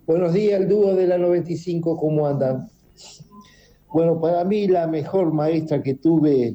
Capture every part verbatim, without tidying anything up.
Buenos días, el dúo de la noventa y cinco, ¿cómo andan? Bueno, para mí la mejor maestra que tuve,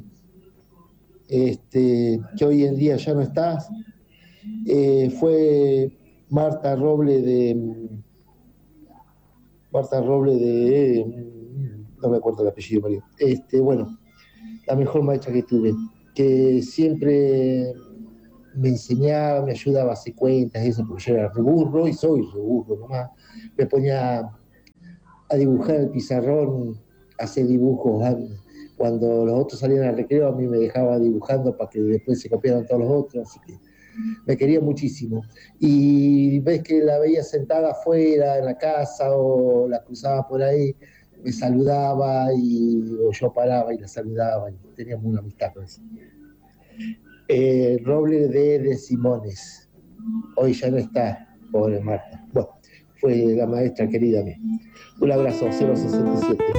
este, que hoy en día ya no está, eh, fue Marta Roble de... Marta Roble de... No me acuerdo el apellido, María. Este, bueno, la mejor maestra que tuve, que siempre me enseñaba, me ayudaba a hacer cuentas, eso, porque yo era reburro y soy reburro nomás. Me ponía a dibujar el pizarrón, hacer dibujos. Cuando los otros salían al recreo, a mí me dejaba dibujando para que después se copiaran todos los otros, así que me quería muchísimo. Y ves que la veía sentada afuera en la casa o la cruzaba por ahí, me saludaba y o yo paraba y la saludaba y teníamos una amistad con eso. Eh, Roble de, de Simones, hoy ya no está, pobre Marta. Bueno, fue la maestra querida mía. Un abrazo, cero sesenta y siete.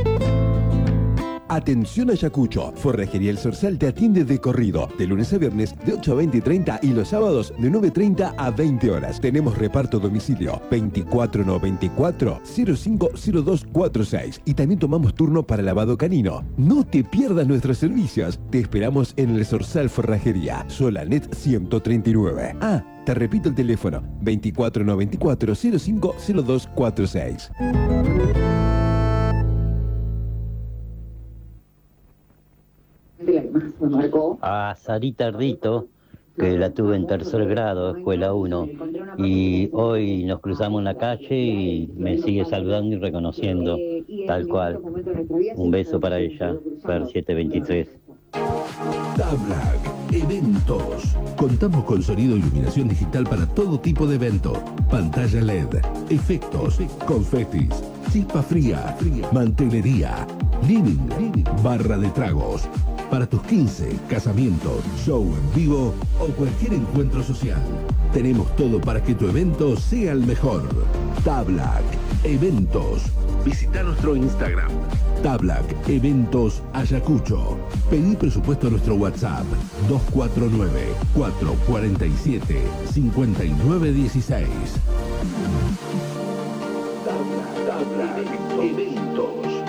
Atención Ayacucho, Forrajería El Zorzal te atiende de corrido, de lunes a viernes de ocho a veinte y treinta y los sábados de nueve y treinta a veinte horas. Tenemos reparto a domicilio veinticuatro noventa y cuatro cero cinco cero dos cuatro seis y también tomamos turno para lavado canino. No te pierdas nuestros servicios, te esperamos en El Zorzal Forrajería, Solanet ciento treinta y nueve. Ah, te repito el teléfono veinticuatro noventa y cuatro cero cinco cero dos cuatro seis. A Sarita Ardito, que la tuve en tercer grado, escuela uno, y hoy nos cruzamos en la calle y me sigue saludando y reconociendo, tal cual. Un beso para ella, Fer setecientos veintitrés. Tablac Eventos. Contamos con sonido e iluminación digital para todo tipo de evento. Pantalla L E D, efectos, confetis, chispa fría, mantelería, living, barra de tragos. Para tus quince, casamiento, show en vivo o cualquier encuentro social. Tenemos todo para que tu evento sea el mejor. Tablac Eventos. Visita nuestro Instagram. Tablac Eventos Ayacucho. Pedí presupuesto a nuestro WhatsApp dos cuatro nueve, cuatro cuatro siete, cinco nueve uno seis. Tablac Eventos.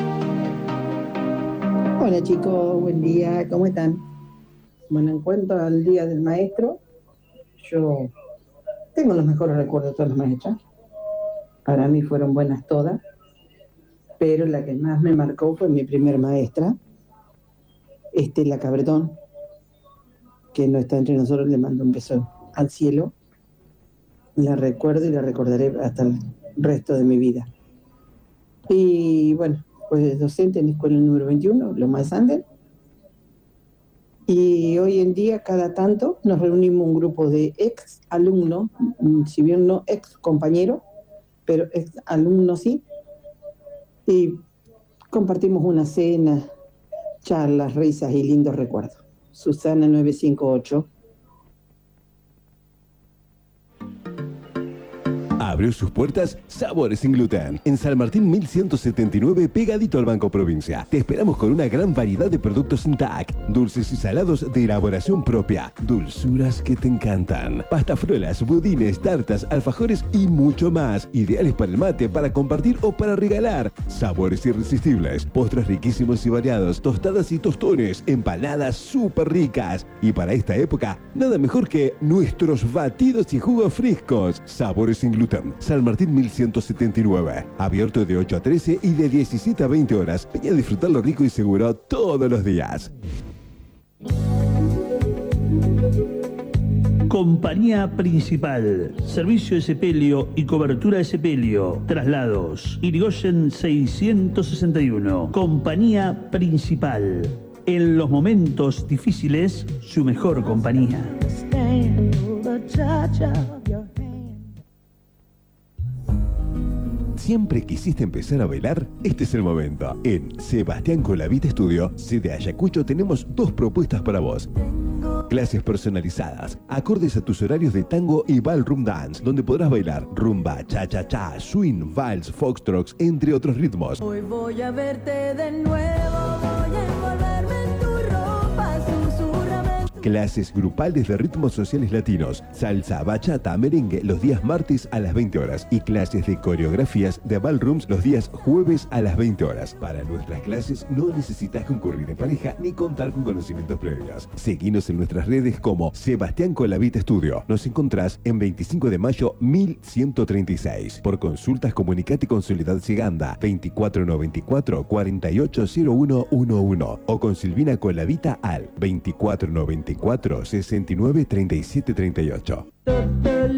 Hola chicos, buen día, ¿cómo están? Bueno, en cuanto al Día del Maestro, yo tengo los mejores recuerdos de todas las maestras. Para mí fueron buenas todas, pero la que más me marcó fue mi primer maestra, Estela Cabretón, que no está entre nosotros, le mando un beso al cielo. La recuerdo y la recordaré hasta el resto de mi vida. Y bueno, pues docente en la escuela número veintiuno, Loma de Sander. Y hoy en día, cada tanto, nos reunimos un grupo de ex alumnos, si bien no ex compañeros, pero ex alumnos sí, y compartimos una cena, charlas, risas y lindos recuerdos. Susana nueve cinco ocho. Abrió sus puertas Sabores sin Gluten en San Martín mil ciento setenta y nueve, pegadito al Banco Provincia. Te esperamos con una gran variedad de productos sin T A C, dulces y salados de elaboración propia, dulzuras que te encantan, pastafrolas, budines, tartas, alfajores y mucho más, ideales para el mate, para compartir o para regalar. Sabores irresistibles, postres riquísimos y variados, tostadas y tostones, empanadas súper ricas. Y para esta época, nada mejor que nuestros batidos y jugos frescos. Sabores sin Gluten, San Martín mil ciento setenta y nueve. Abierto de ocho a trece y de diecisiete a veinte horas. Ven a disfrutar lo rico y seguro todos los días. Compañía Principal, servicio de sepelio y cobertura de sepelio, traslados, Irigoyen seiscientos sesenta y uno. Compañía Principal, en los momentos difíciles, su mejor compañía. ¿Siempre quisiste empezar a bailar? Este es el momento. En Sebastián Colavita Estudio, sede Ayacucho, tenemos dos propuestas para vos. Clases personalizadas, acordes a tus horarios de tango y ballroom dance, donde podrás bailar rumba, cha-cha-cha, swing, vals, foxtrots, entre otros ritmos. Hoy voy a verte de nuevo, voy a envolverme en tu ropa, susurrame. Clases grupales de ritmos sociales latinos, salsa, bachata, merengue los días martes a las veinte horas y clases de coreografías de ballrooms los días jueves a las veinte horas. Para nuestras clases no necesitas concurrir en pareja ni contar con conocimientos previos. Seguinos en nuestras redes como Sebastián Colavita Estudio. Nos encontrás en veinticinco de mayo mil ciento treinta y seis. Por consultas comunicate con Soledad Seganda veinticuatro noventa y cuatro, cuarenta y ocho cero uno once o con Silvina Colavita al veinticuatro noventa y cuatro, sesenta y nueve, treinta y siete treinta y ocho.